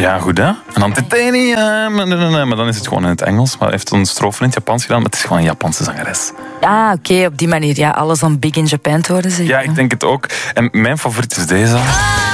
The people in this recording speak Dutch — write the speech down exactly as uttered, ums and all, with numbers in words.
Ja, goed hè. En dan titanium. Maar dan is het gewoon in het Engels. Maar hij heeft een strofe in het Japans gedaan. Maar het is gewoon een Japanse zangeres. Ah, oké, okay, op die manier. Ja, alles om Big in Japan te horen. Zeg. Ja, ik denk het ook. En mijn favoriet is deze.